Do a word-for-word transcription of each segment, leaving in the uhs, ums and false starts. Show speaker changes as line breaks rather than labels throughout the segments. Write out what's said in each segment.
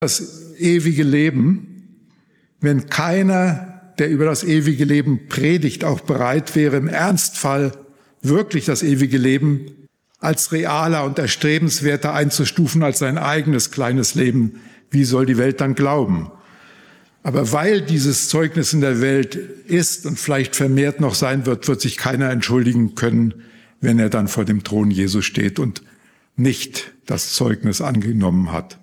das ewige Leben, wenn keiner, der über das ewige Leben predigt, auch bereit wäre, im Ernstfall wirklich das ewige Leben als realer und erstrebenswerter einzustufen als sein eigenes kleines Leben. Wie soll die Welt dann glauben? Aber weil dieses Zeugnis in der Welt ist und vielleicht vermehrt noch sein wird, wird sich keiner entschuldigen können, wenn er dann vor dem Thron Jesu steht und nicht das Zeugnis angenommen hat.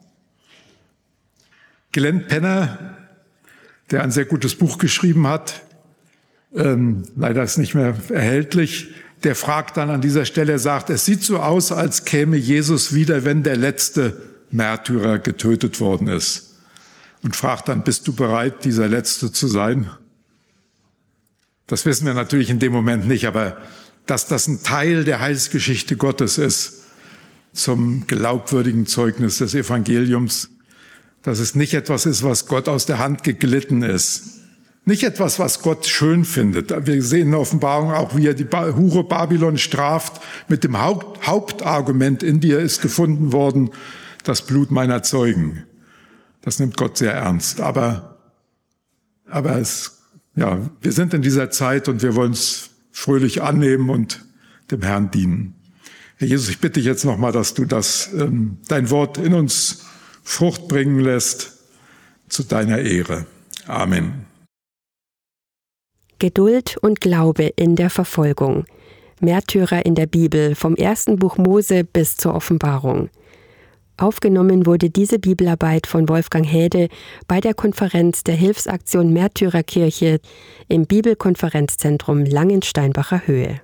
Glenn Penner, der ein sehr gutes Buch geschrieben hat, ähm, leider ist nicht mehr erhältlich, der fragt dann an dieser Stelle, er sagt, es sieht so aus, als käme Jesus wieder, wenn der letzte Märtyrer getötet worden ist. Und fragt dann, bist du bereit, dieser Letzte zu sein? Das wissen wir natürlich in dem Moment nicht, aber dass das ein Teil der Heilsgeschichte Gottes ist, zum glaubwürdigen Zeugnis des Evangeliums, dass es nicht etwas ist, was Gott aus der Hand geglitten ist. Nicht etwas, was Gott schön findet. Wir sehen in der Offenbarung auch, wie er die Hure Babylon straft mit dem Haupt, Hauptargument, in dir ist gefunden worden das Blut meiner Zeugen. Das nimmt Gott sehr ernst. Aber, aber es, ja, wir sind in dieser Zeit und wir wollen es fröhlich annehmen und dem Herrn dienen. Herr Jesus, ich bitte dich jetzt nochmal, dass du das, ähm, dein Wort in uns Frucht bringen lässt zu deiner Ehre. Amen.
Geduld und Glaube in der Verfolgung. Märtyrer in der Bibel, vom ersten Buch Mose bis zur Offenbarung. Aufgenommen wurde diese Bibelarbeit von Wolfgang Häde bei der Konferenz der Hilfsaktion Märtyrerkirche im Bibelkonferenzzentrum Langensteinbacher Höhe.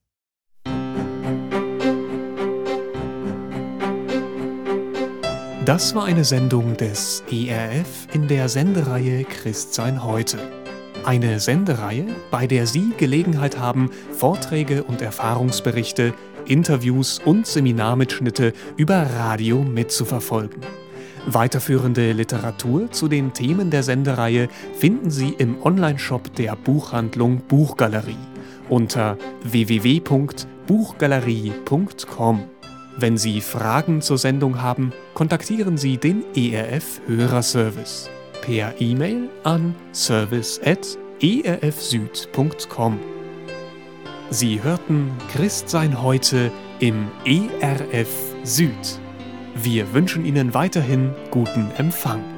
Das war eine Sendung des E R F in der Sendereihe Christsein heute. Eine Sendereihe, bei der Sie Gelegenheit haben, Vorträge und Erfahrungsberichte, Interviews und Seminarmitschnitte über Radio mitzuverfolgen. Weiterführende Literatur zu den Themen der Sendereihe finden Sie im Onlineshop der Buchhandlung Buchgalerie unter w w w punkt buchgalerie punkt com. Wenn Sie Fragen zur Sendung haben, kontaktieren Sie den E R F Hörerservice per E-Mail an service at e r f süd punkt com. Sie hörten Christsein heute im E R F Süd. Wir wünschen Ihnen weiterhin guten Empfang.